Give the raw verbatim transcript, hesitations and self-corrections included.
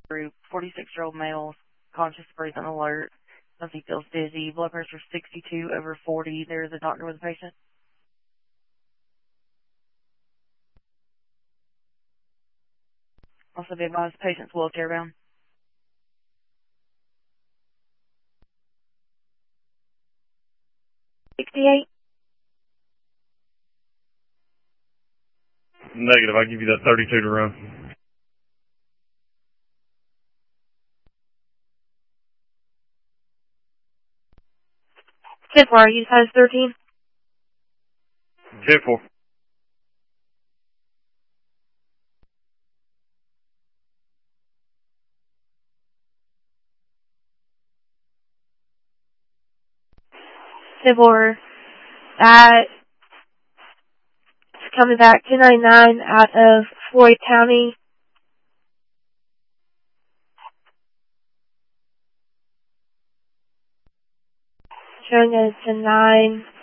group, forty-six-year-old male, conscious, breathing, alert. Says he feels dizzy. Blood pressure sixty-two over forty. There's a doctor with a patient. Also be advised, patient's wheelchair bound. sixty-eight. Negative. I'll give you that thirty-two to run. ten four, are you size thirteen? ten four. ten four, that coming back two ninety-nine out of Floyd County. Showing us a nine.